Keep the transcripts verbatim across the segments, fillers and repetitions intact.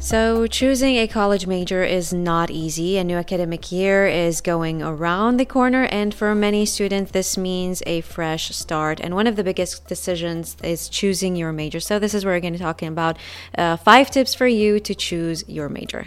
So, choosing a college major is not easy. A new academic year is going around the corner, and for many students, this means a fresh start. And one of the biggest decisions is choosing your major. So, this is where we're going to be talking about uh, five tips for you to choose your major.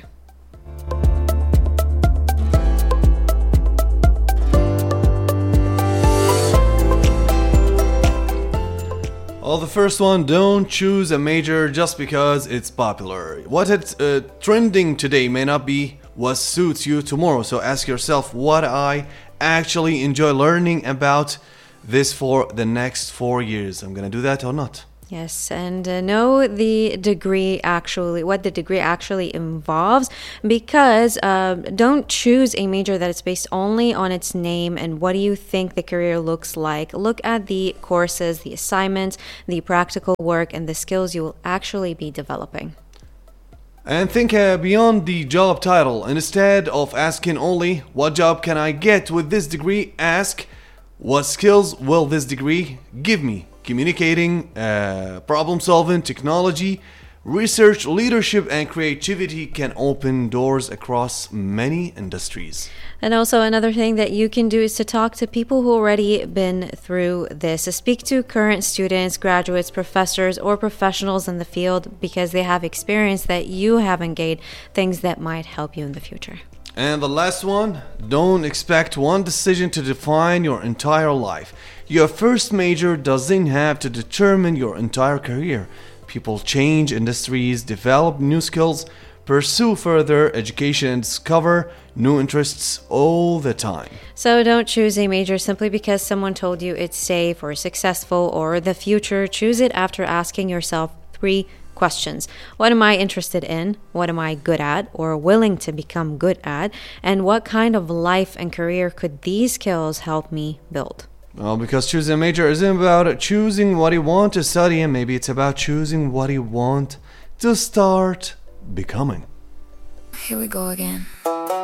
Well, the first one, don't choose a major just because it's popular. What it's uh, trending today may not be what suits you tomorrow. So ask yourself, what I actually enjoy learning about this for the next four years. I'm going to do that or not. Yes, and uh, know the degree actually, what the degree actually involves, because uh, don't choose a major that is based only on its name and what do you think the career looks like. Look at the courses, the assignments, the practical work, and the skills you will actually be developing. And think uh, beyond the job title. Instead of asking only, what job can I get with this degree, ask, what skills will this degree give me? Communicating, uh, problem solving, technology, research, leadership, and creativity can open doors across many industries. And also another thing that you can do is to talk to people who already been through this. So speak to current students, graduates, professors, or professionals in the field because they have experience that you haven't gained, things that might help you in the future. And the last one, don't expect one decision to define your entire life. Your first major doesn't have to determine your entire career. People change industries, develop new skills, pursue further education, and discover new interests all the time. So don't choose a major simply because someone told you it's safe or successful or the future. Choose it after asking yourself three questions. What am I interested in? What am I good at or willing to become good at? And what kind of life and career could these skills help me build? Well, because choosing a major isn't about choosing what you want to study, and maybe it's about choosing what you want to start becoming. Here we go again.